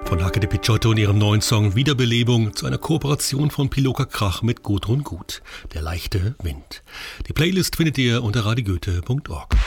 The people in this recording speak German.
Von Hacke de Picciotto und ihrem neuen Song Wiederbelebung zu einer Kooperation von Piloka Krach mit Gudrun Gut, Der leichte Wind. Die Playlist findet ihr unter radiogoethe.org.